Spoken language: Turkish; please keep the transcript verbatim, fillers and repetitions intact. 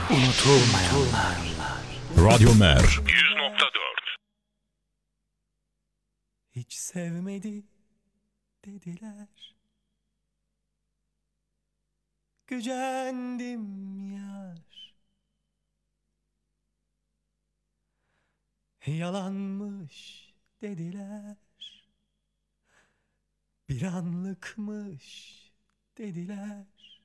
Unutulmayanlar. Radyo Mer yüz nokta dört. Hiç sevmedi dediler. Gücendim yar. Yalanmış dediler. Bir anlıkmış dediler.